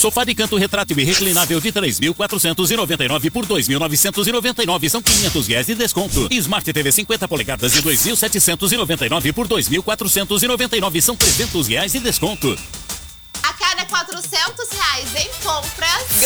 Sofá de canto retrátil e reclinável de 3.499 por 2.999, são R$500 de desconto. Smart TV 50 polegadas de 2.799 por 2.499, são R$300 de desconto. A cada R$400 em compras,